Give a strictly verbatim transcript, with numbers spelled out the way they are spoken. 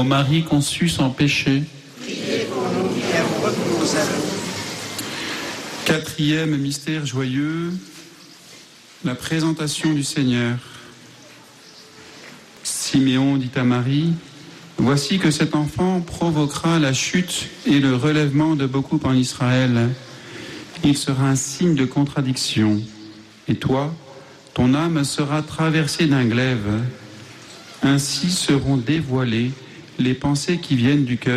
Marie conçue sans péché. Priez pour nous qui avons recours à vous. Quatrième mystère joyeux, la présentation du Seigneur. Siméon dit à Marie, « Voici que cet enfant provoquera la chute et le relèvement de beaucoup en Israël. Il sera un signe de contradiction. Et toi, ton âme sera traversée d'un glaive. Ainsi seront dévoilées les pensées qui viennent du cœur.